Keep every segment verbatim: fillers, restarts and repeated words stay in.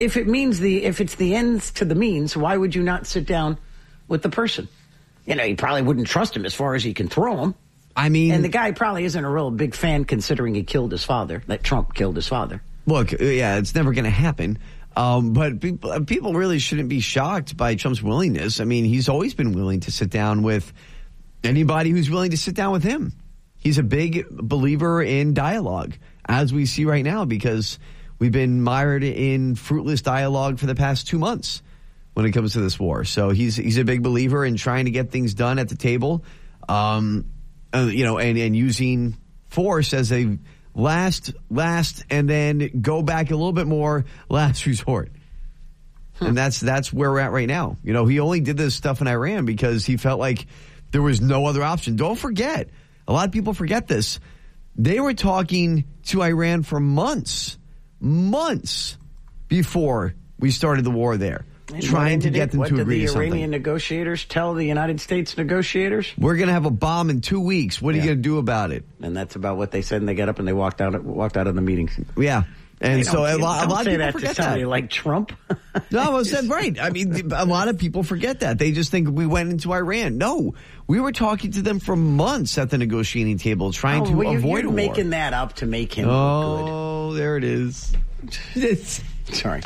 if it means the if it's the ends to the means, why would you not sit down with the person? You know, you probably wouldn't trust him as far as he can throw him. I mean, and the guy probably isn't a real big fan considering he killed his father, that Trump killed his father. Look, yeah, it's never going to happen. Um, but people, people really shouldn't be shocked by Trump's willingness. I mean, he's always been willing to sit down with anybody who's willing to sit down with him. He's a big believer in dialogue, as we see right now, because we've been mired in fruitless dialogue for the past two months when it comes to this war. So he's he's a big believer in trying to get things done at the table. Um Uh, you know, and, and using force as a last, last, and then go back a little bit more last resort. Hmm. And that's that's where we're at right now. You know, he only did this stuff in Iran because he felt like there was no other option. Don't forget, a lot of people forget this. They were talking to Iran for months, months before we started the war there. And trying to get it, them what to agree to did the something. Iranian negotiators tell the United States negotiators? We're going to have a bomb in two weeks. What are yeah. you going to do about it? And that's about what they said, and they got up and they walked out walked out of the meeting. Yeah. And they so a lot, a lot of people that forget to somebody that. like Trump. No, I said right. I mean, a lot of people forget that. They just think we went into Iran. No, we were talking to them for months at the negotiating table, trying oh, to well, avoid you're a war. making that up to make him oh, look good. Oh, there it is. Sorry.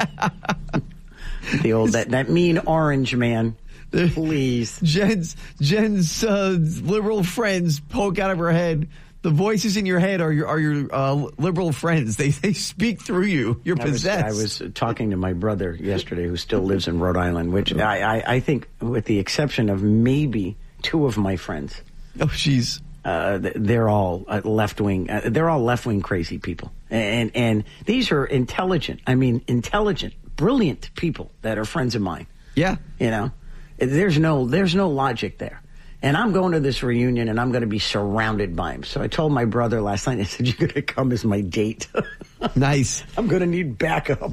The old, that, that mean orange man. Please. Jen's, Jen's uh, liberal friends poke out of her head. The voices in your head are your are your uh, liberal friends. They they speak through you. You're I was, possessed. I was talking to my brother yesterday, who still lives in Rhode Island, which I, I, I think, with the exception of maybe two of my friends. Oh, jeez. Uh, they're all uh, left wing. Uh, they're all left wing crazy people, and and these are intelligent. I mean, intelligent, brilliant people that are friends of mine. Yeah, you know, there's no there's no logic there. And I'm going to this reunion, and I'm going to be surrounded by him. So I told my brother last night, I said, you're going to come as my date. Nice. I'm going to need backup.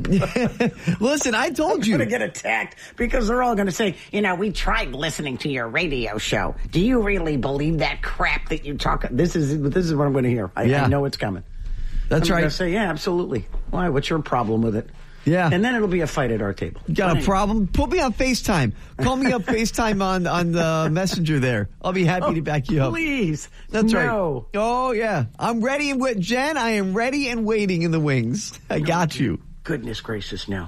Listen, I told I'm you. I'm going to get attacked because they're all going to say, you know, we tried listening to your radio show. Do you really believe that crap that you talk? This is this is what I'm going to hear. I, yeah. I know it's coming. That's I'm right. going to say, yeah, absolutely. Why? What's your problem with it? Yeah. And then it'll be a fight at our table. Got a problem? Put me on FaceTime. Call me up FaceTime on, on the messenger there. I'll be happy oh, to back you up. Please. That's no. right. Oh, yeah. I'm ready and wait. Jen, I am ready and waiting in the wings. I got you. Goodness gracious, now.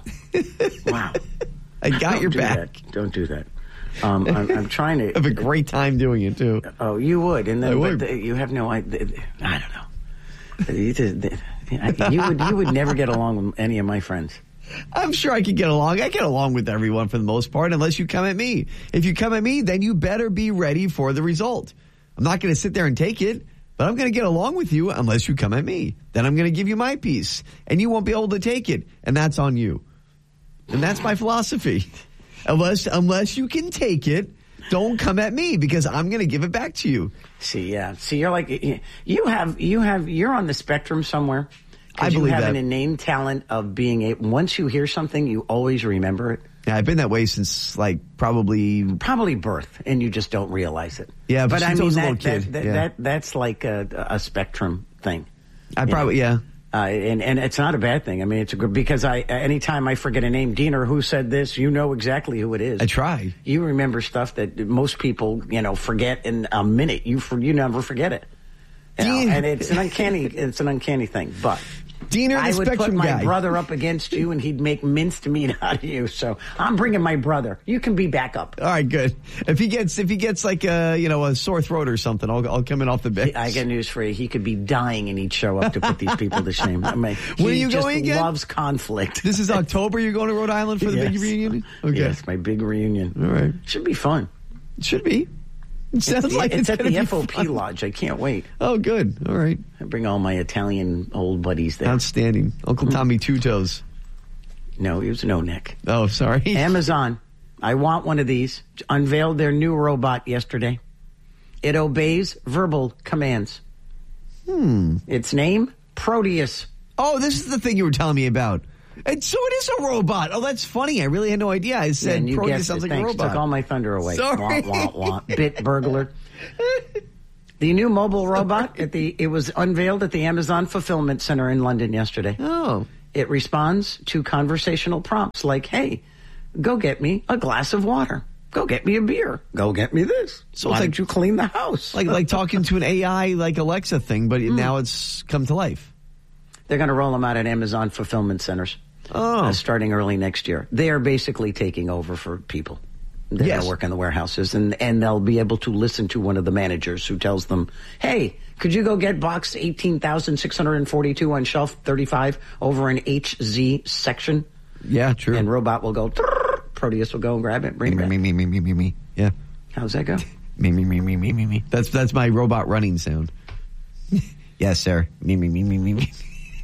Wow. I got Don't your do back. That. Don't do that. Um, I'm, I'm trying to... have a great time doing it, too. Oh, you would. And then I would. But the, you have no idea. I don't know. You, just, you would, you would never get along with any of my friends. I'm sure I could get along. I get along with everyone for the most part, unless you come at me. If you come at me, then you better be ready for the result. I'm not going to sit there and take it, but I'm going to get along with you unless you come at me. Then I'm going to give you my piece, and you won't be able to take it, and that's on you. And that's my philosophy. Unless, unless you can take it, don't come at me, because I'm going to give it back to you. See, yeah. See, you're like, you have, you have, you're on the spectrum somewhere. I believe you have that. an innate talent of being able, once you hear something, you always remember it. Yeah, I've been that way since, like, probably... Probably birth, and you just don't realize it. Yeah, but, but I mean, was a that, little kid. that, that, yeah. that, that's like a, a spectrum thing. I probably, know? yeah. Uh, and, and it's not a bad thing. I mean, it's a good, because I, anytime I forget a name, Diener, who said this, you know exactly who it is. I try. You remember stuff that most people, you know, forget in a minute. You for, you never forget it. You know? And it's an uncanny, it's an uncanny thing, but... Diener, the I would spectrum put my guy. brother up against you, and he'd make minced meat out of you. So I'm bringing my brother. You can be backup. All right, good. If he gets if he gets like a you know a sore throat or something, I'll I'll come in off the bench. I got news for you. He could be dying, and he'd show up to put these people to shame. I mean, when are he you just going again? Loves conflict. This is October. You're going to Rhode Island for the yes. big reunion. Okay, yes, my big reunion. All right, should be fun. It should be. It sounds it's, like it's, it's at gonna the be F O P fun. Lodge. I can't wait. Oh, good. All right. I bring all my Italian old buddies there. Outstanding. Uncle Tommy Two Toes. No, he was no neck. Oh, sorry. Amazon. I want one of these. Unveiled their new robot yesterday. It obeys verbal commands. Hmm. Its name, Proteus. Oh, this is the thing you were telling me about. And so it is a robot. Oh, that's funny. I really had no idea. I said and you Proteus guessed sounds it. like Thanks. a robot. Took all my thunder away. Sorry. Wah, wah, wah. Bit burglar. The new mobile robot, at the it was unveiled at the Amazon Fulfillment Center in London yesterday. Oh. It responds to conversational prompts like, hey, go get me a glass of water. Go get me a beer. Go get me this. So Why like, don't you clean the house? Like like talking to an A I like Alexa thing, but mm. now it's come to life. They're going to roll them out at Amazon fulfillment centers oh. uh, starting early next year. They are basically taking over for people that yes. work in the warehouses, and, and they'll be able to listen to one of the managers who tells them, hey, could you go get box eighteen thousand six hundred forty-two on shelf thirty-five over in H Z section? Yeah, true. And robot will go, Proteus will go and grab it, bring me, it back. Me, me, me, me, me, me. Yeah. How's that go? me, me, me, me, me, me, me. That's, that's my robot running sound. Yes, sir. Me, me, me, me, me, me.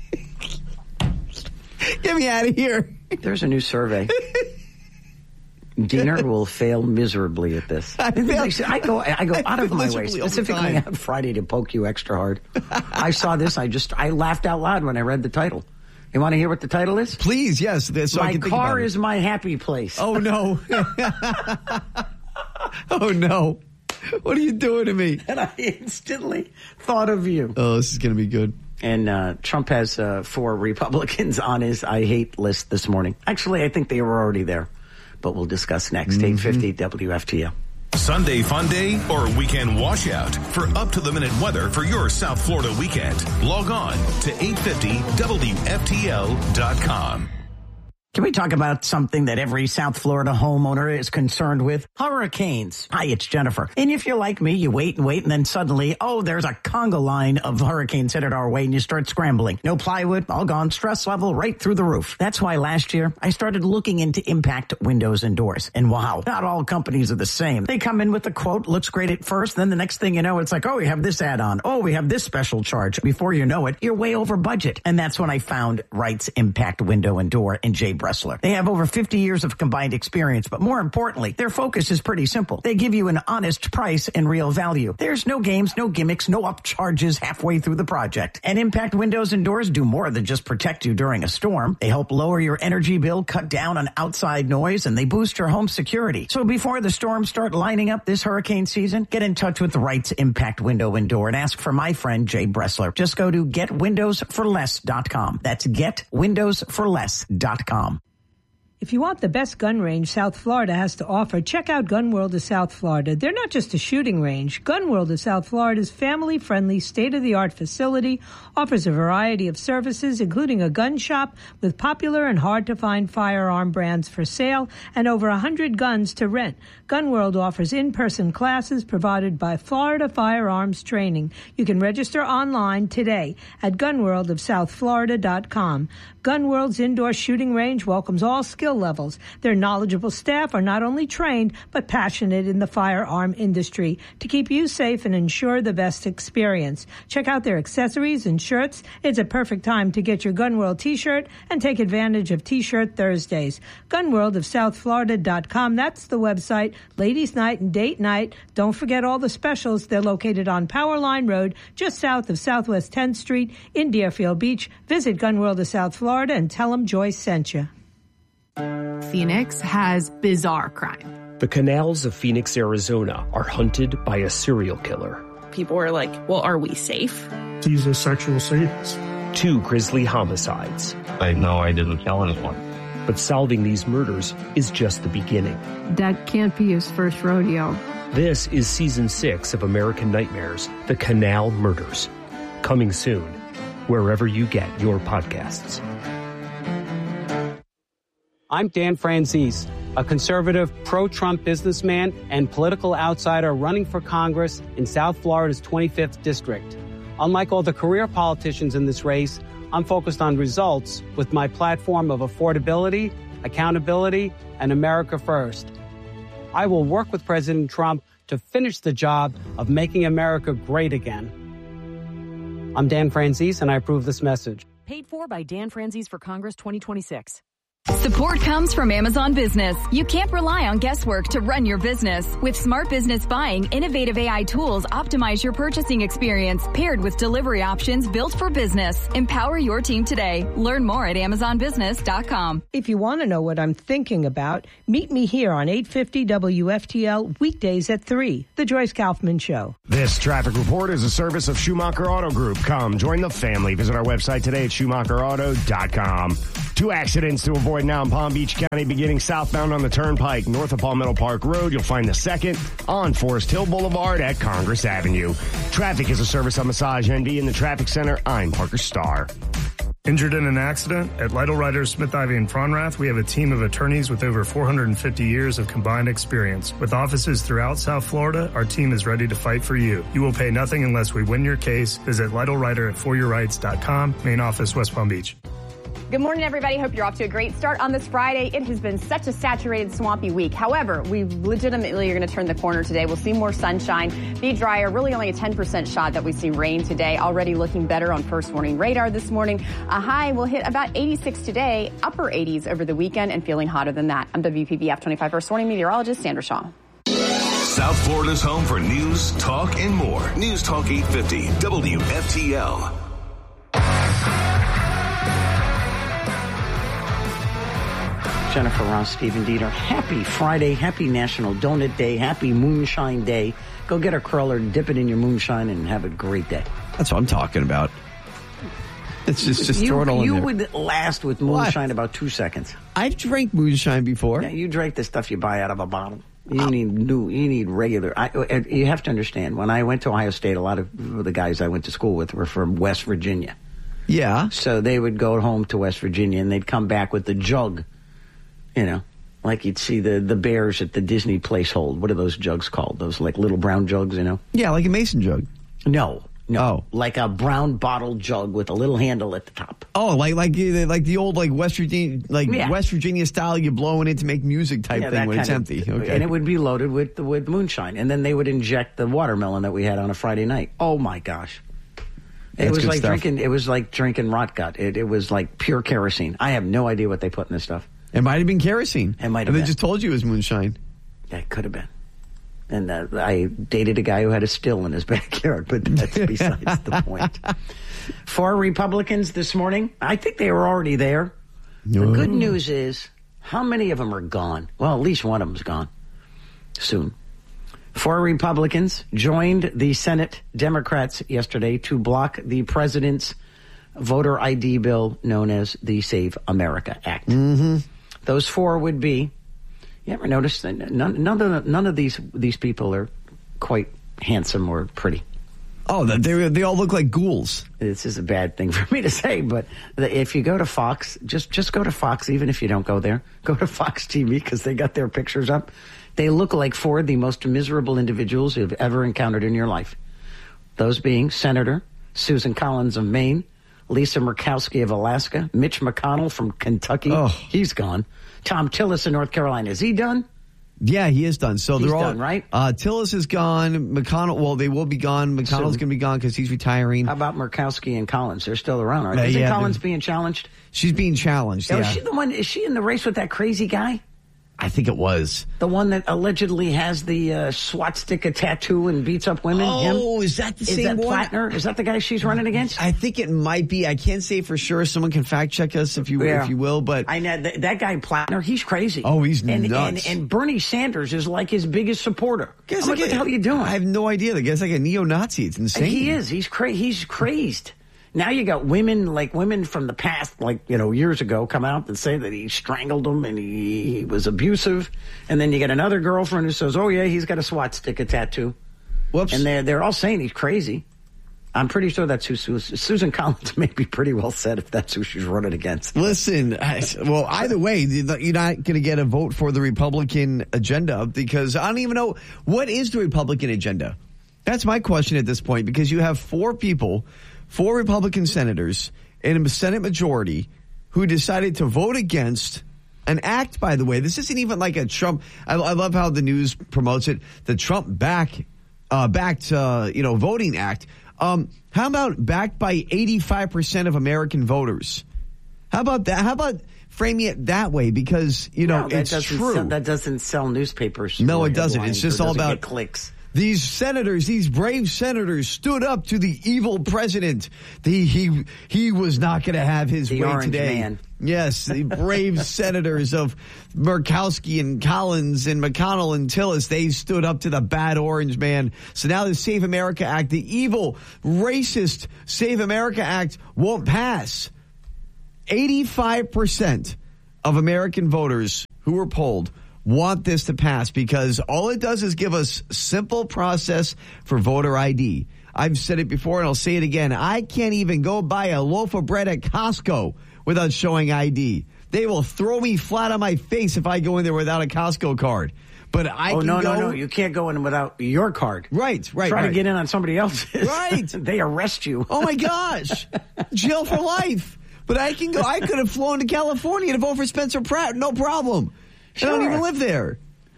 Get me out of here. There's a new survey. Diener will fail miserably at this. I, fail, I go I go out of my way, specifically on Friday, to poke you extra hard. I saw this. I just I laughed out loud when I read the title. You want to hear what the title is? Please, yes. So my car is my happy place. Oh, no. Oh, no. What are you doing to me? And I instantly thought of you. Oh, this is going to be good. And uh, Trump has uh, four Republicans on his I hate list this morning. Actually, I think they were already there. But we'll discuss next. Mm-hmm. eight fifty W F T L. Sunday fun day or weekend washout. For up-to-the-minute weather for your South Florida weekend, log on to eight fifty W F T L dot com. Can we talk about something that every South Florida homeowner is concerned with? Hurricanes. Hi, it's Jennifer. And if you're like me, you wait and wait, and then suddenly, oh, there's a conga line of hurricanes headed our way, and you start scrambling. No plywood, all gone, stress level right through the roof. That's why last year, I started looking into Impact Windows and Doors. And wow, not all companies are the same. They come in with a quote, looks great at first, then the next thing you know, it's like, oh, we have this add-on. Oh, we have this special charge. Before you know it, you're way over budget. And that's when I found Wright's Impact Window and Door and Jay Bressler. They have over fifty years of combined experience, but more importantly, their focus is pretty simple. They give you an honest price and real value. There's no games, no gimmicks, no upcharges halfway through the project. And Impact Windows and Doors do more than just protect you during a storm. They help lower your energy bill, cut down on outside noise, and they boost your home security. So before the storms start lining up this hurricane season, get in touch with Wright's Impact Window and Door and ask for my friend Jay Bressler. Just go to get windows for less dot com. That's get windows for less dot com. If you want the best gun range South Florida has to offer, check out Gun World of South Florida. They're not just a shooting range. Gun World of South Florida's family-friendly, state-of-the-art facility offers a variety of services, including a gun shop with popular and hard-to-find firearm brands for sale and over one hundred guns to rent. Gun World offers in-person classes provided by Florida Firearms Training. You can register online today at gun world of south florida dot com. Gun World's indoor shooting range welcomes all skill levels. Their knowledgeable staff are not only trained, but passionate in the firearm industry to keep you safe and ensure the best experience. Check out their accessories and shirts. It's a perfect time to get your Gun World t-shirt and take advantage of T-Shirt Thursdays. gun world of south florida dot com. That's the website. Ladies' night and date night. Don't forget all the specials. They're located on Powerline Road, just south of Southwest tenth Street in Deerfield Beach. Visit Gun World of South Florida and tell them Joyce sent you. Phoenix has bizarre crime. The canals of Phoenix, Arizona are hunted by a serial killer. People were like, well, are we safe? He's a sexual sadist. Two grisly homicides. I know I didn't kill anyone. But solving these murders is just the beginning. That can't be his first rodeo. This is season six of American Nightmares, The Canal Murders. Coming soon, wherever you get your podcasts. I'm Dan Franzese, a conservative, pro-Trump businessman and political outsider running for Congress in South Florida's twenty-fifth district. Unlike all the career politicians in this race, I'm focused on results with my platform of affordability, accountability, and America first. I will work with President Trump to finish the job of making America great again. I'm Dan Franzese, and I approve this message. Paid for by Dan Franzese for Congress twenty twenty-six. Support comes from Amazon Business. You can't rely on guesswork to run your business. With Smart Business Buying, innovative A I tools optimize your purchasing experience, paired with delivery options built for business. Empower your team today. Learn more at amazon business dot com. If you want to know what I'm thinking about, meet me here on eight fifty W F T L weekdays at three, The Joyce Kaufman Show. This traffic report is a service of Schumacher Auto Group. Come, join the family. Visit our website today at schumacher auto dot com. Two accidents to avoid now in Palm Beach County, beginning southbound on the Turnpike. North of Palmetto Park Road, you'll find the second on Forest Hill Boulevard at Congress Avenue. Traffic is a service of Massage N V in the Traffic Center. I'm Parker Starr. Injured in an accident? At Lytle Writers, Smith, Ivy, and Fronrath, we have a team of attorneys with over four hundred fifty years of combined experience. With offices throughout South Florida, our team is ready to fight for you. You will pay nothing unless we win your case. Visit Lytle Writer at for your rights dot com. Main office, West Palm Beach. Good morning, everybody. Hope you're off to a great start on this Friday. It has been such a saturated, swampy week. However, we legitimately are going to turn the corner today. We'll see more sunshine, be drier, really only a ten percent shot that we see rain today. Already looking better on first warning radar this morning. A high will hit about eighty-six today, upper eighties over the weekend, and feeling hotter than that. I'm W P B F twenty-five first warning meteorologist Sandra Shaw. South Florida's home for news, talk, and more. News Talk eight fifty W F T L. Jennifer Ross, Stephen Dieter. Happy Friday, happy National Donut Day, happy Moonshine Day. Go get a curler, dip it in your moonshine, and have a great day. That's what I'm talking about. It's just, just you, throw it all you in there. would last with moonshine what? about two seconds. I've drank moonshine before. Yeah, you drank the stuff you buy out of a bottle. You oh. need new. You need regular. I, you have to understand. When I went to Ohio State, a lot of the guys I went to school with were from West Virginia. Yeah. So they would go home to West Virginia, and they'd come back with the jug. You know, like you'd see the, the bears at the Disney place hold. What are those jugs called? Those like little brown jugs, you know? Yeah, like a mason jug. No, no. Oh. Like a brown bottle jug with a little handle at the top. Oh, like like like the old like West Virginia like yeah. West Virginia style you blow in it to make music type yeah, thing when it's of, empty. Okay. And it would be loaded with with moonshine. And then they would inject the watermelon that we had on a Friday night. Oh my gosh. It That's was like stuff. drinking it was like drinking rot gut. It it was like pure kerosene. I have no idea what they put in this stuff. It might have been kerosene. It might have and been. They just told you it was moonshine. Yeah, it could have been. And uh, I dated a guy who had a still in his backyard, but that's besides the point. Four Republicans this morning. I think they were already there. No. The good news is, how many of them are gone? Well, at least one of them's gone soon. Four Republicans joined the Senate Democrats yesterday to block the president's voter I D bill known as the Save America Act. Mm-hmm. Those four would be, you ever notice that none, none, of, none of these these people are quite handsome or pretty. Oh, they they all look like ghouls. This is a bad thing for me to say, but if you go to Fox, just, just go to Fox, even if you don't go there. Go to Fox T V because they got their pictures up. They look like four of the most miserable individuals you've ever encountered in your life. Those being Senator Susan Collins of Maine, Lisa Murkowski of Alaska, Mitch McConnell from Kentucky. Oh. He's gone. Tom Tillis in North Carolina. Is he done? Yeah, he is done. So he's they're all done, right? Uh, Tillis is gone. McConnell, well, they will be gone. McConnell's so, going to be gone because he's retiring. How about Murkowski and Collins? They're still around, right? Uh, Isn't yeah, Collins being challenged? She's being challenged. Oh, yeah. Is she the one? Is she in the race with that crazy guy? I think it was. The one that allegedly has the uh, swastika tattoo and beats up women? Oh, him? is that the is same that one? Plattner? Is that the guy she's running against? I think it might be. I can't say for sure. Someone can fact check us if you yeah. if you will. But I know that, that guy Plattner. He's crazy. Oh, he's and, nuts. And, and Bernie Sanders is like his biggest supporter. Guess like, like what the hell are you doing? I have no idea. The guy's like a neo-Nazi. It's insane. He is. He's cra- He's crazed. Now you got women, like women from the past, like, you know, years ago, come out and say that he strangled them and he, he was abusive. And then you get another girlfriend who says, oh, yeah, he's got a swastika tattoo. Whoops. And they're, they're all saying he's crazy. I'm pretty sure that's who Susan, Susan Collins may be pretty well said if that's who she's running against. Listen, well, either way, you're not going to get a vote for the Republican agenda because I don't even know what is the Republican agenda. That's my question at this point, because you have four people, four Republican senators in a Senate majority who decided to vote against an act, by the way. This isn't even like a Trump. I, I love how the news promotes it. The Trump back, uh, backed, uh, you know, voting act. Um, how about backed by eighty-five percent of American voters? How about that? How about framing it that way because, you know, no, that it's doesn't true. Sell, that doesn't sell newspapers. No, it doesn't. It's just all about clicks. These senators, these brave senators stood up to the evil president. The, he he was not going to have his the way orange today. Man. Yes, the brave senators of Murkowski and Collins and McConnell and Tillis, they stood up to the bad orange man. So now the Save America Act, the evil, racist Save America Act won't pass. eighty-five percent of American voters who were polled want this to pass because all it does is give us simple process for voter I D. I've said it before and I'll say it again. I can't even go buy a loaf of bread at Costco without showing I D. They will throw me flat on my face if I go in there without a Costco card. But I oh, can no, go. no, no. You can't go in without your card. Right, right. Try right. to get in on somebody else's. Right. They arrest you. Oh, my gosh. Jail for life. But I can go. I could have flown to California to vote for Spencer Pratt. No problem. Sure. I don't even live there.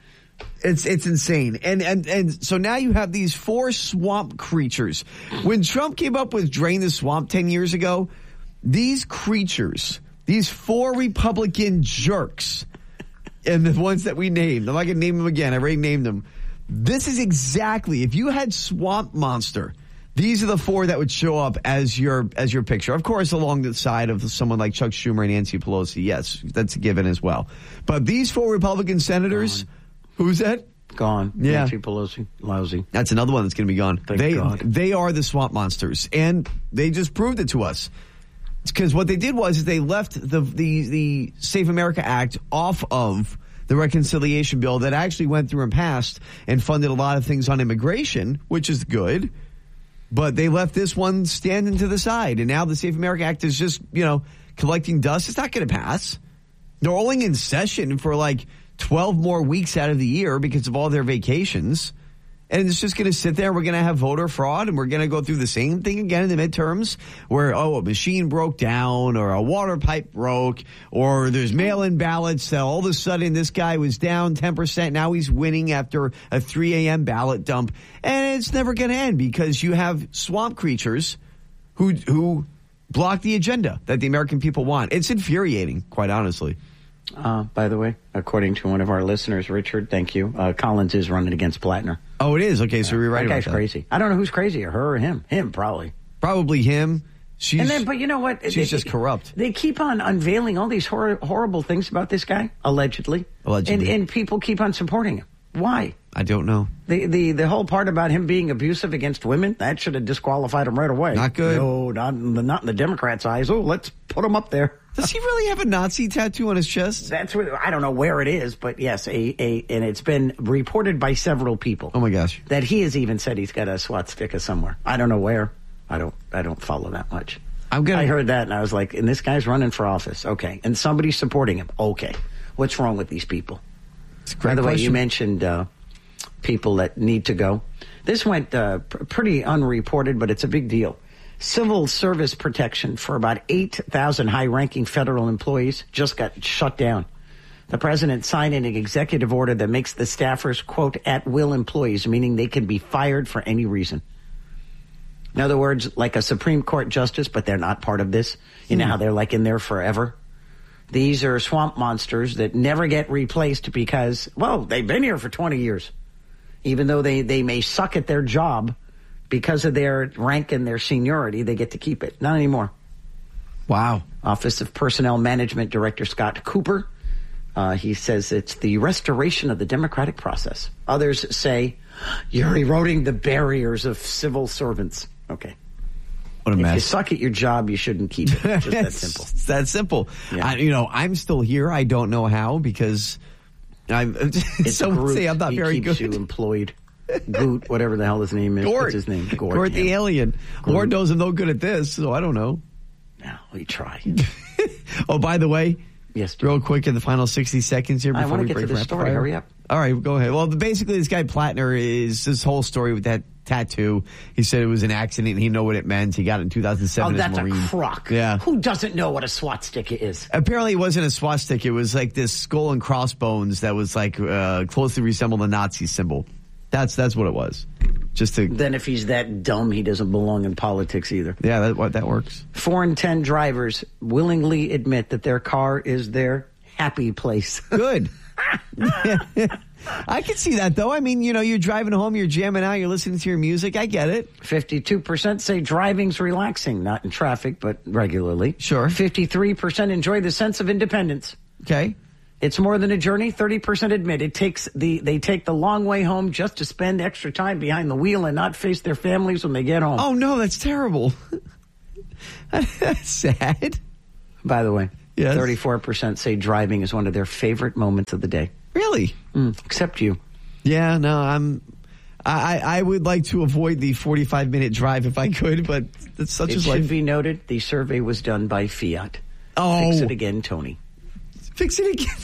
It's it's insane. And, and and so now you have these four swamp creatures. When Trump came up with Drain the Swamp ten years ago, these creatures, these four Republican jerks, and the ones that we named, I'm not going to name them again. I already named them. This is exactly, if you had Swamp Monster, these are the four that would show up as your as your picture. Of course, along the side of someone like Chuck Schumer and Nancy Pelosi. Yes, that's a given as well. But these four Republican senators, gone. Who's that? Gone. Yeah. Nancy Pelosi, lousy. That's another one that's going to be gone. Thank they God. They are the swamp monsters, and they just proved it to us. Because what they did was is they left the the the Save America Act off of the reconciliation bill that actually went through and passed and funded a lot of things on immigration, which is good. But they left this one standing to the side. And now the Save America Act is just, you know, collecting dust. It's not going to pass. They're only in session for like twelve more weeks out of the year because of all their vacations. And it's just going to sit there. We're going to have voter fraud, and we're going to go through the same thing again in the midterms where, oh, a machine broke down or a water pipe broke or there's mail-in ballots. So all of a sudden this guy was down ten percent. Now he's winning after a three a.m. ballot dump. And it's never going to end because you have swamp creatures who who block the agenda that the American people want. It's infuriating, quite honestly. Uh, by the way, according to one of our listeners, Richard, thank you, uh, Collins is running against Plattner. Oh, it is? Okay, so you're right that about guy's that. crazy. I don't know who's crazier, her or him. Him, probably. Probably him. She's, and then, but you know what? She's they, just corrupt. They keep on unveiling all these hor- horrible things about this guy, allegedly. Allegedly. And, and people keep on supporting him. Why? I don't know. The, the the whole part about him being abusive against women, that should have disqualified him right away. Not good. No, not in the, not in the Democrats' eyes. Oh, let's put him up there. Does he really have a Nazi tattoo on his chest? That's what, I don't know where it is, but yes, a, a and it's been reported by several people. Oh my gosh. That he has even said he's got a swastika somewhere. I don't know where. I don't I don't follow that much. I'm gonna, I heard that and I was like, and this guy's running for office. Okay. And somebody's supporting him. Okay. What's wrong with these people? It's a great By the way, question. you mentioned uh, people that need to go. This went uh, pr- pretty unreported, but it's a big deal. Civil service protection for about eight thousand high-ranking federal employees just got shut down. The president signed an executive order that makes the staffers, quote, at-will employees, meaning they can be fired for any reason. In other words, like a Supreme Court justice, but they're not part of this. You know how they're like in there forever? These are swamp monsters that never get replaced because, well, they've been here for twenty years. Even though they, they may suck at their job, because of their rank and their seniority, they get to keep it. Not anymore. Wow. Office of Personnel Management Director Scott Cooper, uh, he says it's the restoration of the democratic process. Others say you're eroding the barriers of civil servants. Okay. What a if mess. you suck at your job, you shouldn't keep it. Just that simple. It's that simple. Yeah. I, you know, I'm still here. I don't know how because I'm. It's some would Groot. say I'm not he very keeps good. you employed. Goot, whatever the hell his name is. Gort. What's his name? Gort, Gort yeah. the alien. Groot. Lord knows I'm no good at this, so I don't know. No, we try. Oh, by the way, yes, dude. real quick in the final sixty seconds here I before want we to get break to the rapid story. fire. Hurry up. All right, go ahead. Well, basically, this guy Plattner is this whole story with that tattoo. He said it was an accident. He knew what it meant. He got it in two thousand seven Oh, as that's a Marine. a crock. Yeah. Who doesn't know what a swastika is? Apparently, it wasn't a swastika. It was like this skull and crossbones that was like uh, closely resembled a Nazi symbol. That's that's what it was. Just to Then if he's that dumb, he doesn't belong in politics either. Yeah, that that works. Four in ten drivers willingly admit that their car is their happy place. Good. I can see that, though. I mean, you know, you're driving home, you're jamming out, you're listening to your music. I get it. fifty-two percent say driving's relaxing, not in traffic, but regularly. Sure. fifty-three percent enjoy the sense of independence. Okay. It's more than a journey. thirty percent admit it takes the they take the long way home just to spend extra time behind the wheel and not face their families when they get home. Oh, no, that's terrible. That's sad. By the way, yes. thirty-four percent say driving is one of their favorite moments of the day. Really? Mm, except you. Yeah, no, I'm. I, I would like to avoid the forty-five minute drive if I could, but that's such it as life. It should life. be noted the survey was done by Fiat. Oh. Fix it again, Tony. Fix it again.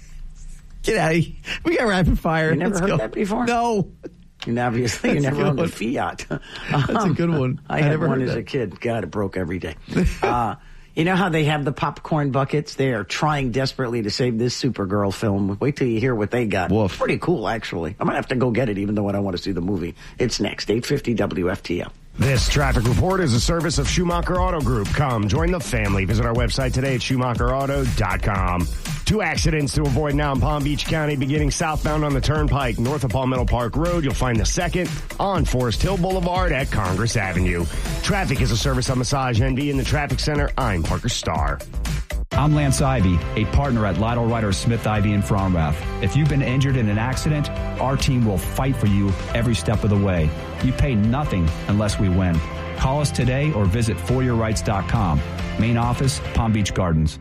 Get out of here. We got rapid fire. You never Let's heard go. that before? No. And obviously, you That's never a owned a good Fiat. That's a good one. I, I had never one heard as that. a kid. God, it broke every day. uh, you know how they have the popcorn buckets? They are trying desperately to save this Supergirl film. Wait till you hear what they got. Woof. Pretty cool, actually. I might have to go get it, even though I don't want to see the movie. It's next, eight fifty W F T L. This traffic report is a service of Schumacher Auto Group. Come, join the family. Visit our website today at Schumacher Auto dot com. Two accidents to avoid now in Palm Beach County, beginning southbound on the Turnpike, north of Palmetto Park Road. You'll find the second on Forest Hill Boulevard at Congress Avenue. Traffic is a service of Massage N V in the Traffic Center. I'm Parker Starr. I'm Lance Ivy, a partner at Lytle Ryder Smith Ivy in Fromrath. If you've been injured in an accident, our team will fight for you every step of the way. You pay nothing unless we win. Call us today or visit for your rights dot com. Main office, Palm Beach Gardens.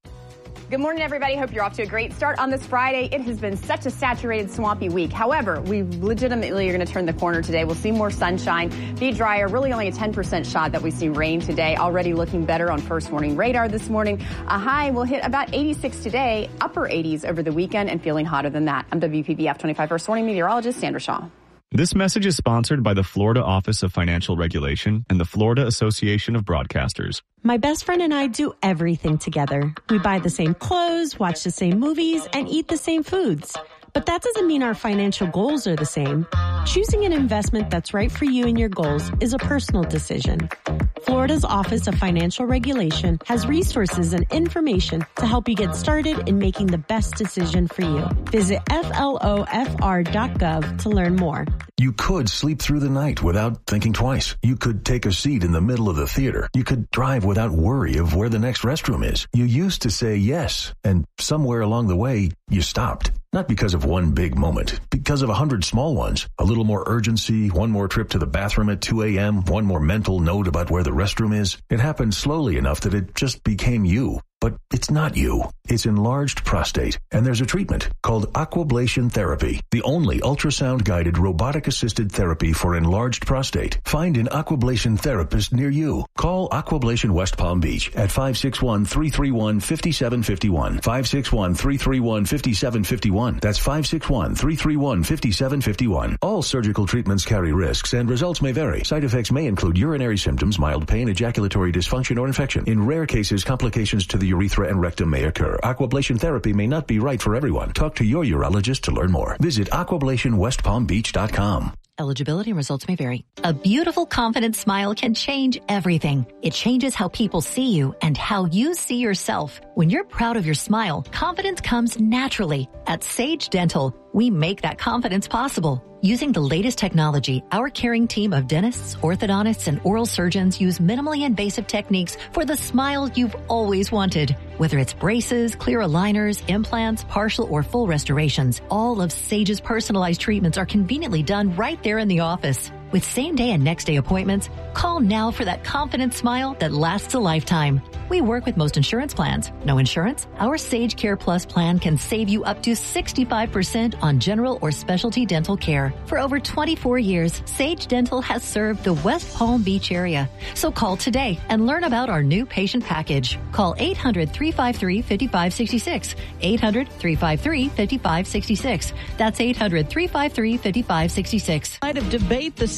Good morning, everybody. Hope you're off to a great start on this Friday. It has been such a saturated, swampy week. However, we legitimately are going to turn the corner today. We'll see more sunshine, be drier. Really only a ten percent shot that we see rain today. Already looking better on first warning radar this morning. A high will hit about eighty-six today, upper eighties over the weekend, and feeling hotter than that. I'm W P B F twenty-five first warning meteorologist Sandra Shaw. This message is sponsored by the Florida Office of Financial Regulation and the Florida Association of Broadcasters. My best friend and I do everything together. We buy the same clothes, watch the same movies, and eat the same foods. But that doesn't mean our financial goals are the same. Choosing an investment that's right for you and your goals is a personal decision. Florida's Office of Financial Regulation has resources and information to help you get started in making the best decision for you. Visit F L O F R dot gov to learn more. You could sleep through the night without thinking twice. You could take a seat in the middle of the theater. You could drive without worry of where the next restroom is. You used to say yes, and somewhere along the way, you stopped. Not because of one big moment, because of a hundred small ones. A little more urgency, one more trip to the bathroom at two a.m., one more mental note about where the restroom is. It happened slowly enough that it just became you. But it's not you. It's enlarged prostate, and there's a treatment called aquablation therapy, the only ultrasound-guided robotic-assisted therapy for enlarged prostate. Find an aquablation therapist near you. Call Aquablation West Palm Beach at five six one, three three one, five seven five one, five six one, three three one, five seven five one. That's five six one, three three one, five seven five one. All surgical treatments carry risks, and results may vary. Side effects may include urinary symptoms, mild pain, ejaculatory dysfunction, or infection. In rare cases, complications to the urethra and rectum may occur. Aquablation therapy may not be right for everyone. Talk to your urologist to learn more. Visit aquablation west palm beach dot com. Eligibility and results may vary. A beautiful, confident smile can change everything. It changes how people see you and how you see yourself. When you're proud of your smile, confidence comes naturally. At Sage Dental, we make that confidence possible. Using the latest technology, our caring team of dentists, orthodontists, and oral surgeons use minimally invasive techniques for the smile you've always wanted. Whether it's braces, clear aligners, implants, partial or full restorations, all of Sage's personalized treatments are conveniently done right there in the office. With same-day and next-day appointments, call now for that confident smile that lasts a lifetime. We work with most insurance plans. No insurance? Our Sage Care Plus plan can save you up to sixty-five percent on general or specialty dental care. For over twenty-four years, Sage Dental has served the West Palm Beach area. So call today and learn about our new patient package. Call eight hundred, three five three, five five six six. eight hundred, three five three, five five six six. That's eight hundred, three five three, five five six six. Night of debate, the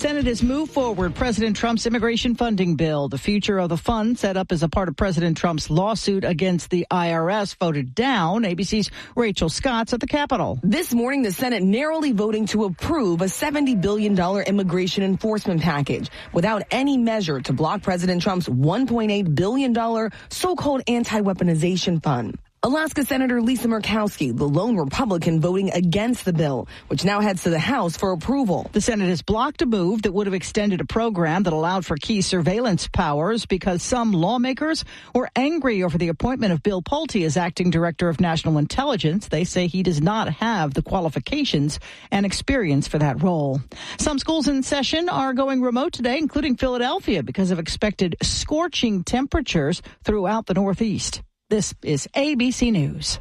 Senate has moved forward President Trump's immigration funding bill. The future of the fund, set up as a part of President Trump's lawsuit against the I R S, voted down. A B C's Rachel Scott's at the Capitol. This morning, the Senate narrowly voting to approve a seventy billion dollars immigration enforcement package without any measure to block President Trump's one point eight billion dollars so-called anti-weaponization fund. Alaska Senator Lisa Murkowski, the lone Republican, voting against the bill, which now heads to the House for approval. The Senate has blocked a move that would have extended a program that allowed for key surveillance powers because some lawmakers were angry over the appointment of Bill Pulte as acting director of national intelligence. They say he does not have the qualifications and experience for that role. Some schools in session are going remote today, including Philadelphia, because of expected scorching temperatures throughout the Northeast. This is A B C News.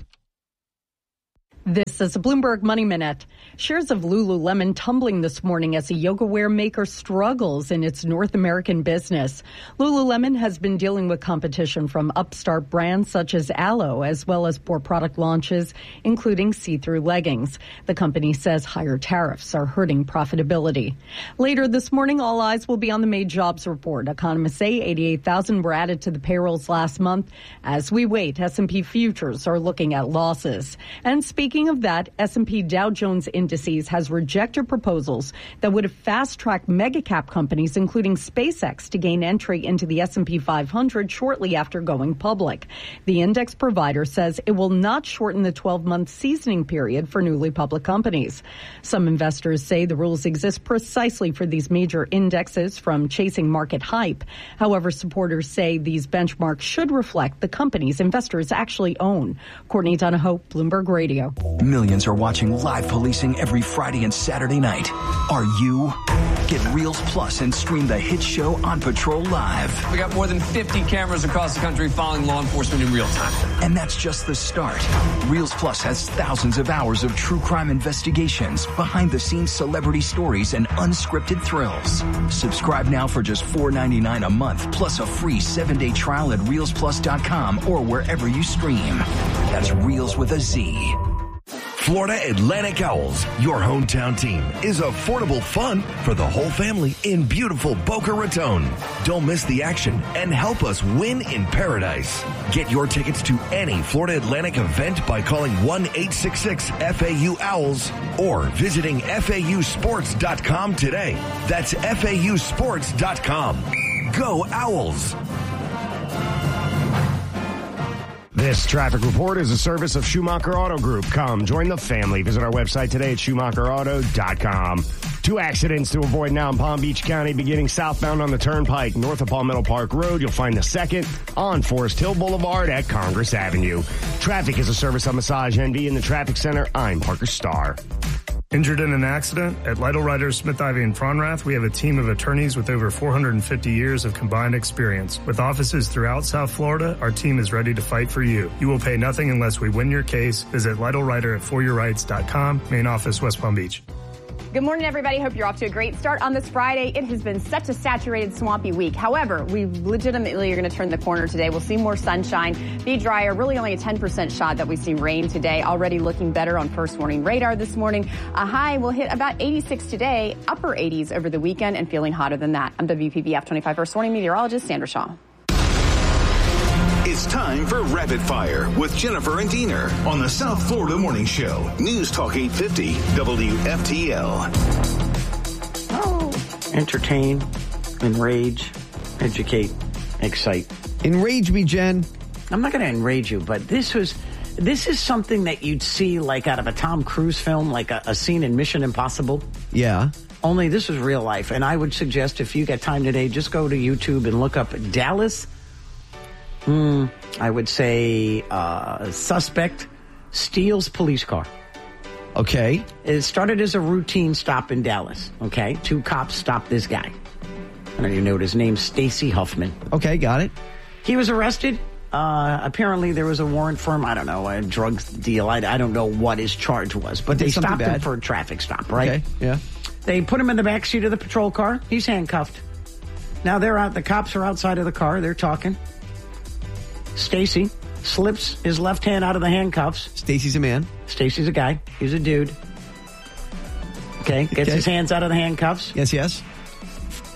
This is a Bloomberg Money Minute. Shares of Lululemon tumbling this morning as a yoga wear maker struggles in its North American business. Lululemon has been dealing with competition from upstart brands such as Alo, as well as poor product launches, including see-through leggings. The company says higher tariffs are hurting profitability. Later this morning, all eyes will be on the May jobs report. Economists say eighty-eight thousand were added to the payrolls last month. As we wait, S and P futures are looking at losses. And speaking Speaking of that, S and P Dow Jones Indices has rejected proposals that would have fast-tracked mega-cap companies, including SpaceX, to gain entry into the S and P five hundred shortly after going public. The index provider says it will not shorten the twelve-month seasoning period for newly public companies. Some investors say the rules exist precisely for these major indexes from chasing market hype. However, supporters say these benchmarks should reflect the companies investors actually own. Courtney Donahoe, Bloomberg Radio. Millions are watching live policing every Friday and Saturday night. Are you? Get Reels Plus and stream the hit show On Patrol Live. We got more than fifty cameras across the country following law enforcement in real time. And that's just the start. Reels Plus has thousands of hours of true crime investigations, behind-the-scenes celebrity stories, and unscripted thrills. Subscribe now for just four ninety-nine a month, plus a free seven-day trial at reels plus dot com or wherever you stream. That's Reels with a Z. Florida Atlantic Owls, your hometown team, is affordable fun for the whole family in beautiful Boca Raton. Don't miss the action and help us win in paradise. Get your tickets to any Florida Atlantic event by calling one eight six six F A U Owls or visiting F A U sports dot com today. That's F A U sports dot com. Go Owls! This traffic report is a service of Schumacher Auto Group. Come, join the family. Visit our website today at schumacher auto dot com. Two accidents to avoid now in Palm Beach County, beginning southbound on the Turnpike, north of Palmetto Park Road. You'll find the second on Forest Hill Boulevard at Congress Avenue. Traffic is a service of Massage N V in the Traffic Center. I'm Parker Starr. Injured in an accident? At Lytle Writers, Smith, Ivy and Fronrath, we have a team of attorneys with over four hundred fifty years of combined experience. With offices throughout South Florida, our team is ready to fight for you. You will pay nothing unless we win your case. Visit Lytle Writer at for your rights dot com, main office, West Palm Beach. Good morning, everybody. Hope you're off to a great start on this Friday. It has been such a saturated, swampy week. However, we legitimately are going to turn the corner today. We'll see more sunshine, be drier, really only a ten percent shot that we see rain today. Already looking better on first warning radar this morning. A high will hit about eighty-six today, upper eighties over the weekend, and feeling hotter than that. I'm W P B F twenty-five First Warning meteorologist Sandra Shaw. It's time for Rapid Fire with Jennifer and Diener on the South Florida Morning Show. News Talk eight fifty W F T L. Oh. Entertain, enrage, educate, excite. Enrage me, Jen. I'm not going to enrage you, but this was... This is something that you'd see like out of a Tom Cruise film, like a, a scene in Mission Impossible. Yeah. Only this is real life. And I would suggest if you get time today, just go to YouTube and look up Dallas. Hmm, I would say uh, suspect steals police car. Okay. It started as a routine stop in Dallas. Okay. Two cops stopped this guy. I don't even know his name, Stacy Huffman. Okay, got it. He was arrested. Uh, apparently there was a warrant for him. I don't know, a drug deal. I, I don't know what his charge was, but they stopped bad. him for a traffic stop, right? Okay, yeah. They put him in the back seat of the patrol car. He's handcuffed. Now they're out. The cops are outside of the car. They're talking. Stacy slips his left hand out of the handcuffs. Stacy's a man. Stacy's a guy. He's a dude. Okay, gets okay. his hands out of the handcuffs. Yes, yes.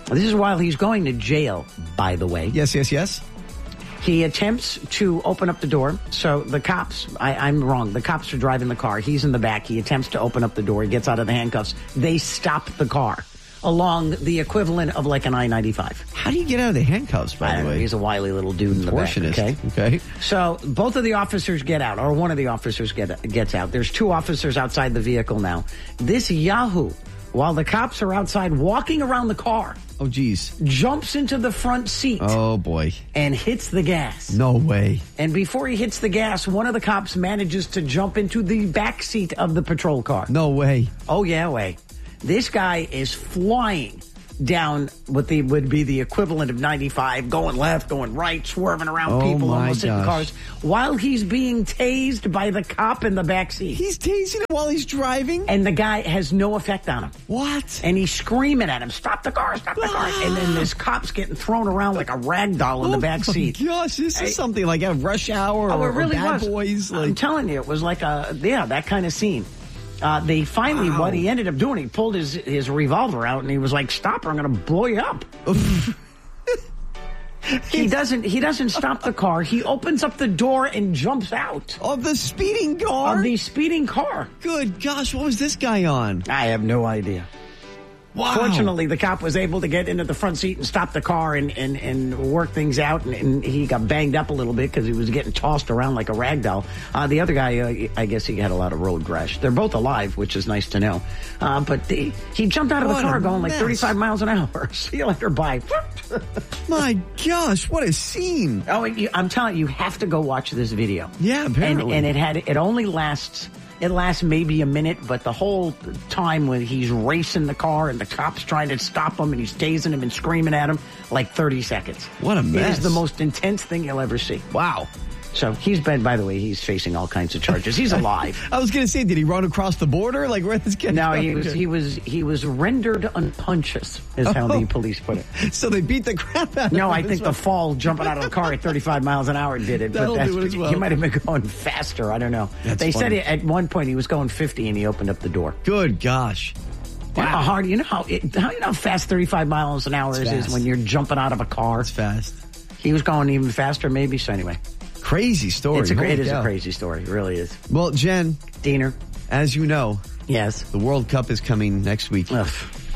This is while he's going to jail, by the way. Yes, yes, yes. He attempts to open up the door. So the cops, I, I'm wrong. The cops are driving the car. He's in the back. He attempts to open up the door. He gets out of the handcuffs. They stop the car along the equivalent of like an I ninety-five. How do you get out of the handcuffs, by I the don't way? know. He's a wily little dude in the back. Okay. Okay. So both of the officers get out, or one of the officers get gets out. There's two officers outside the vehicle now. This Yahoo, while the cops are outside walking around the car, oh geez, jumps into the front seat. Oh boy. And hits the gas. No way. And before he hits the gas, one of the cops manages to jump into the back seat of the patrol car. No way. Oh yeah, way. This guy is flying down what the would be the equivalent of ninety-five, going left, going right, swerving around Oh, people, my almost hitting gosh. cars, while he's being tased by the cop in the back seat. He's tasing him while he's driving? And the guy has no effect on him. What? And he's screaming at him, stop the car, stop the car. And then this cop's getting thrown around like a rag doll in the back seat. Oh, gosh, this Hey. is something like a Rush Hour Oh, or, it really or Bad was. Boys. Like, I'm telling you, it was like a, yeah, that kind of scene. Uh, they finally, Wow. what he ended up doing, he pulled his, his revolver out and he was like, stop or I'm going to blow you up. He doesn't, he doesn't stop the car. He opens up the door and jumps out. Of the speeding car? Of the speeding car. Good gosh, what was this guy on? I have no idea. Wow. Fortunately, the cop was able to get into the front seat and stop the car and, and, and work things out. And, and he got banged up a little bit because he was getting tossed around like a rag doll. Uh, the other guy, uh, I guess he had a lot of road rash. They're both alive, which is nice to know. Uh, but the, he jumped out of What the car a going like mess. thirty-five miles an hour. See you later, bye. My gosh, what a scene. Oh, you, I'm telling you, you have to go watch this video. Yeah, apparently. And, and it had it only lasts it lasts maybe a minute, but the whole time when he's racing the car and the cops trying to stop him and he's tasing him and screaming at him, like thirty seconds. What a It mess. is the most intense thing you'll ever see. Wow. So he's been, by the way, he's facing all kinds of charges. He's alive. I was going to say, did he run across the border? Like, where this guy? No, he was he was he was rendered unconscious, is how Oh. the police put it. So they beat the crap out of him. No, I think as the well. fall jumping out of the car at thirty-five miles an hour did it. That'll but that's, do it as well. He might have been going faster. I don't know. That's they funny. said it, at one point he was going fifty and he opened up the door. Good gosh. You know how hard, you know how, it, how, you know how fast thirty-five miles an hour It's is, fast. is when you're jumping out of a car? It's fast. He was going even faster, maybe. So anyway. Crazy story. It's a, Holy it is cow. a crazy story. It really is. Well, Jen. Diener. As you know. Yes. The World Cup is coming next week. Ugh.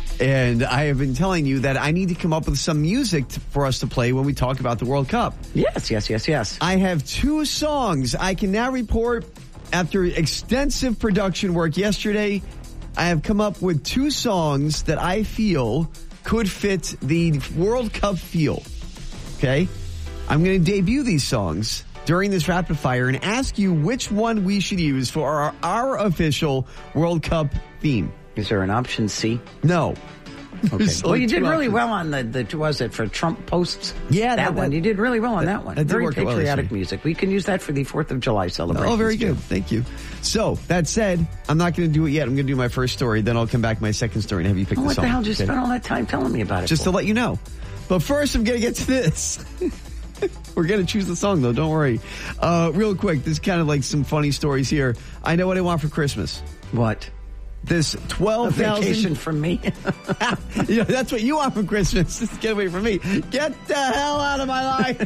And I have been telling you that I need to come up with some music to, for us to play when we talk about the World Cup. Yes, yes, yes, yes. I have two songs. I can now report, after extensive production work yesterday, I have come up with two songs that I feel could fit the World Cup feel. Okay? I'm going to debut these songs during this rapid fire and ask you which one we should use for our, our official World Cup theme. Is there an option C? No. Okay. There's Well, only you did two really options. well on the, the, was it for Trump posts? Yeah, that, that- one. that- You did really well on that- that one. that did Very work well this patriotic year. music. We can use that for the fourth of July celebration. Oh, very good. Thank you. So, that said, I'm not going to do it yet. I'm going to do my first story. Then I'll come back to my second story and have you pick Oh, the what song. the hell? Just Okay? spent all that time telling me about it. Just for? to let you know. But first, I'm going to get to this. We're going to choose the song, though. Don't worry. Uh, real quick, this is kind of like some funny stories here. I know what I want for Christmas. What? This A twelve thousand... vacation from me. Yeah, that's what you want for Christmas. Just get away from me. Get the hell out of my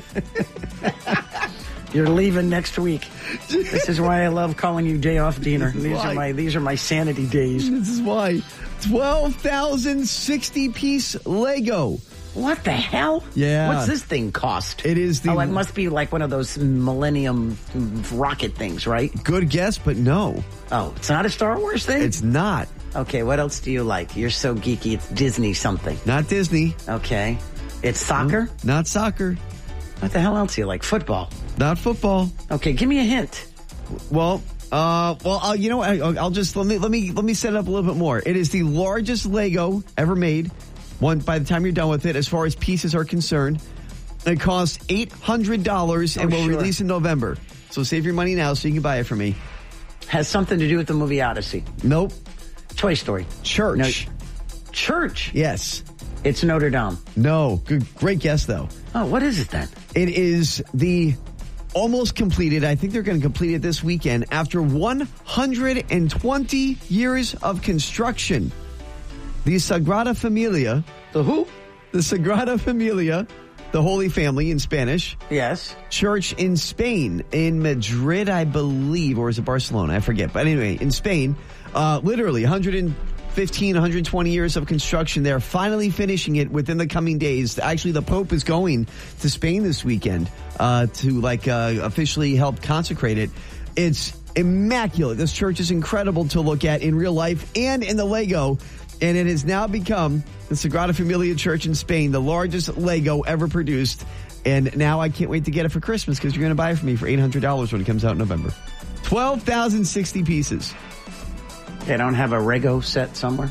life. You're leaving next week. This is why I love calling you Day Off Diener. These why. are my these are my sanity days. This is why. twelve thousand sixty piece Lego. What the hell? Yeah. What's this thing cost? It is the... Oh, it must be like one of those Millennium rocket things, right? Good guess, but no. Oh, it's not a Star Wars thing? It's not. Okay, what else do you like? You're so geeky. It's Disney something. Not Disney. Okay. It's soccer? Not soccer. What the hell else do you like? Football? Not football. Okay, give me a hint. Well, uh, well, I'll, you know, what? I'll, I'll just let me let me let me set it up a little bit more. It is the largest Lego ever made. One by the time you're done with it, as far as pieces are concerned, it costs eight hundred dollars and Oh, will sure. release in November. So save your money now so you can buy it for me. Has something to do with the movie Odyssey. Nope. Toy Story. Church. No, church. Yes. It's Notre Dame. No. Good. Great guess though. Oh, what is it then? It is the almost completed. I think they're going to complete it this weekend after one hundred twenty years of construction. The Sagrada Familia. The who? the Sagrada Familia, the Holy Family in Spanish. Yes. Church in Spain, in Madrid, I believe, or is it Barcelona? I forget. But anyway, in Spain, uh, literally one hundred fifteen, one hundred twenty years of construction. They're finally finishing it within the coming days. Actually, the Pope is going to Spain this weekend uh, to like uh, officially help consecrate it. It's immaculate. This church is incredible to look at in real life and in the Lego. And it has now become the Sagrada Familia Church in Spain, the largest Lego ever produced. And now I can't wait to get it for Christmas because you're going to buy it for me for eight hundred dollars when it comes out in November. twelve thousand sixty pieces. They don't have a Rego set somewhere?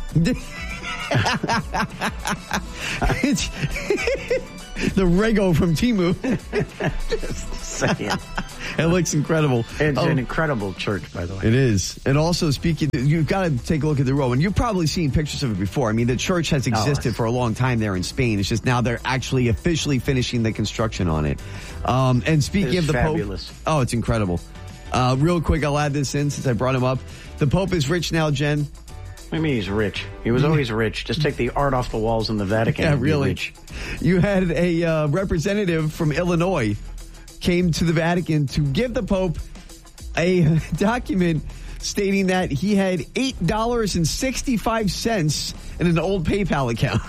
It's the Rego from Temu. Just saying. It looks incredible. It's oh, an incredible church, by the way. It is. And also, speaking, you've got to take a look at the row. And you've probably seen pictures of it before. I mean, the church has existed oh, for a long time there in Spain. It's just now they're actually officially finishing the construction on it. Um, and speaking of the fabulous. Pope. Oh, it's incredible. Uh, real quick, I'll add this in since I brought him up. The Pope is rich now, Jen. I mean, he's rich. He was always rich. Just take the art off the walls in the Vatican. Yeah, and really. Be rich. You had a uh, representative from Illinois came to the Vatican to give the Pope a document stating that he had eight dollars and sixty-five cents in an old PayPal account.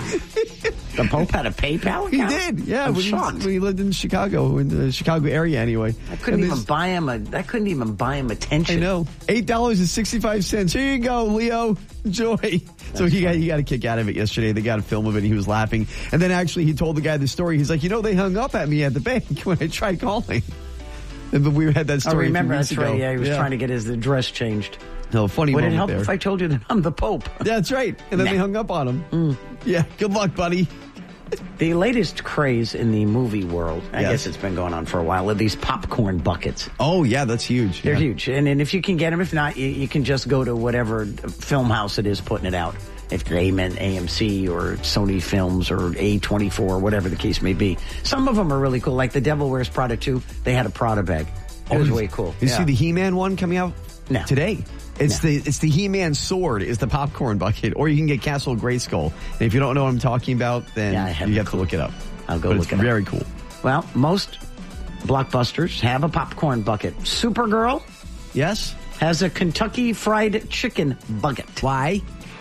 The Pope had a PayPal account? He did, yeah. I'm when, shocked. He, when he lived in Chicago, in the Chicago area anyway. I couldn't even buy him a, I couldn't even buy him attention. I know. eight dollars and sixty-five cents. Here you go, Leo. Enjoy. That's so he got, he got a kick out of it yesterday. They got a film of it. He was laughing. And then actually he told the guy the story. He's like, you know, they hung up at me at the bank when I tried calling. And we had that story. I remember a few that's weeks right. ago. Yeah, he was yeah. trying to get his address changed. No, funny Would moment it help there. if I told you that I'm the Pope? That's right. And then nah. they hung up on him. Mm. Yeah, good luck, buddy. The latest craze in the movie world, I yes. guess it's been going on for a while, are these popcorn buckets. Oh, yeah, that's huge. They're yeah. huge. And, and if you can get them, if not, you, you can just go to whatever film house it is putting it out. If they meant A M C or Sony Films or A twenty-four, whatever the case may be. Some of them are really cool. Like The Devil Wears Prada two, they had a Prada bag. It oh, was way cool. You yeah. see the He-Man one coming out no. today? It's no. the it's the He-Man sword is the popcorn bucket, or you can get Castle Grayskull. And if you don't know what I'm talking about, then yeah, have you the have clue. to look it up. I'll go but look it's it up. Very cool. Well, most blockbusters have a popcorn bucket. Supergirl, yes, has a Kentucky Fried Chicken bucket. Why?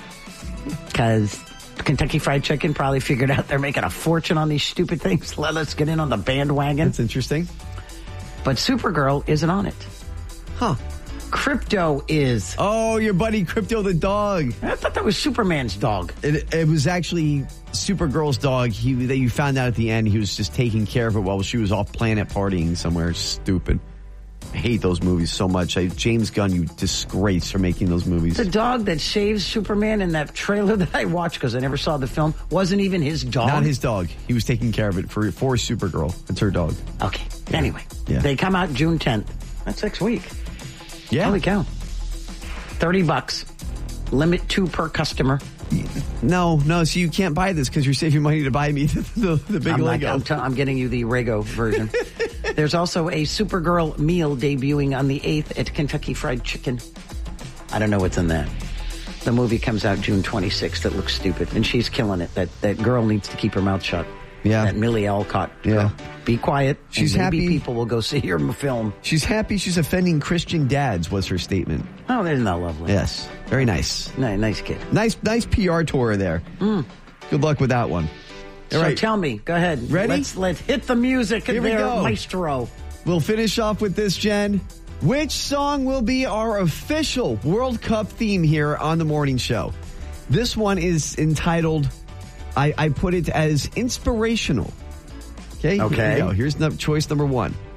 Because Kentucky Fried Chicken probably figured out they're making a fortune on these stupid things. Let us get in on the bandwagon. That's interesting. But Supergirl isn't on it. Huh. Crypto is. Oh, your buddy Crypto the dog. I thought that was Superman's dog. It, it was actually Supergirl's dog. He that you found out at the end he was just taking care of it while she was off planet partying somewhere. Stupid. I hate those movies so much. I, James Gunn, you disgrace for making those movies. The dog that saves Superman in that trailer that I watched because I never saw the film wasn't even his dog. Not his dog. He was taking care of it for for Supergirl. It's her dog. Okay. Yeah. Anyway, yeah. They come out June tenth. That's next week. Yeah. Holy cow. thirty bucks. Limit two per customer. No, no. So you can't buy this because you're saving money to buy me the, the, the big I'm Lego. Not, I'm, t- I'm getting you the Rego version. There's also a Supergirl meal debuting on the eighth at Kentucky Fried Chicken. I don't know what's in that. The movie comes out June twenty-sixth. It looks stupid, and she's killing it. That that girl needs to keep her mouth shut. Yeah. That Millie Alcott girl. Yeah. Be quiet. She's and maybe happy. people will go see her film. She's happy she's offending Christian dads, was her statement. Oh, isn't that lovely? Yes. Very nice. Nice, nice kid. Nice nice P R tour there. Mm. Good luck with that one. All so right. tell me, go ahead. Ready? Let's, let's hit the music Here we there, go. maestro. We'll finish off with this, Jen. Which song will be our official World Cup theme here on the morning show? This one is entitled, I, I put it as inspirational. Okay, okay. Here we go. Here's no, choice number one.